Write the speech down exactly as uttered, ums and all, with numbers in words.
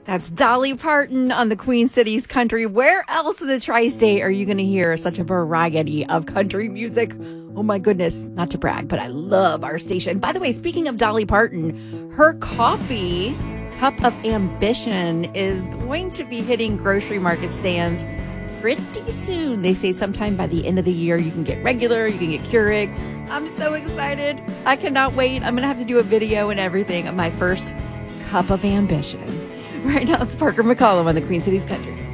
That's Dolly Parton on the Queen Cities Country. Where else in the tri-state are you going to hear such a variety of country music? Oh my goodness, not to brag, but I love our station. By the way, speaking of Dolly Parton, her coffee, Cup of Ambition, is going to be hitting grocery market stands pretty soon. They say sometime by the end of the year you can get regular, you can get Keurig. I'm so excited. I cannot wait. I'm going to have to do a video and everything of my first Cup of Ambition. Right now, it's Parker McCollum on the Queen Cities Country.